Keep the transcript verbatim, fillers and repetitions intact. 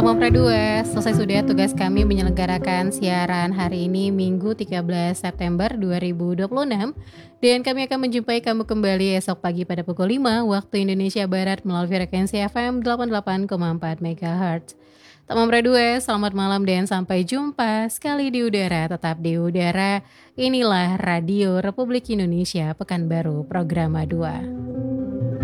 Tamam Pradua, selesai sudah tugas kami menyelenggarakan siaran hari ini Minggu tiga belas September dua ribu dua puluh enam. Dan kami akan menjumpai kamu kembali esok pagi pada pukul lima waktu Indonesia Barat melalui frekuensi F M delapan puluh delapan koma empat megahertz. Tamam Pradua, selamat malam dan sampai jumpa sekali di udara, tetap di udara. Inilah Radio Republik Indonesia Pekanbaru Programa dua.